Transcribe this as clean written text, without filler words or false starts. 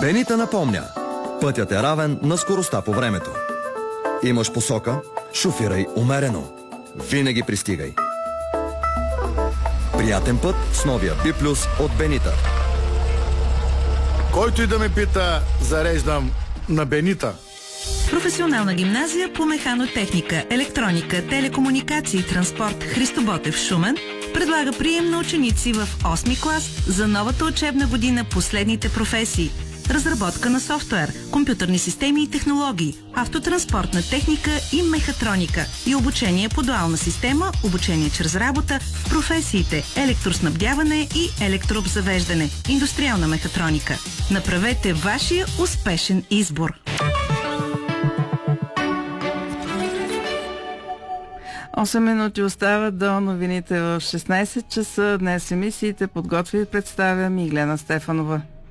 Бенита напомня. Пътят е равен на скоростта по времето. Имаш посока? Шофирай умерено. Винаги пристигай. Приятен път с новия B+ от Бенита. Който и да ме пита, зареждам на Бенита. Професионална гимназия по механотехника, електроника, телекомуникации и транспорт Христо Ботев Шумен предлага прием на ученици в 8 клас за новата учебна година по следните професии: разработка на софтуер, компютърни системи и технологии, автотранспортна техника и мехатроника и обучение по дуална система, обучение чрез работа в професиите електроснабдяване и електрообзавеждане, индустриална мехатроника. Направете вашия успешен избор. Осем минути остават до новините в 16 часа. Днес емисиите подготвя и представя Миглена Стефанова.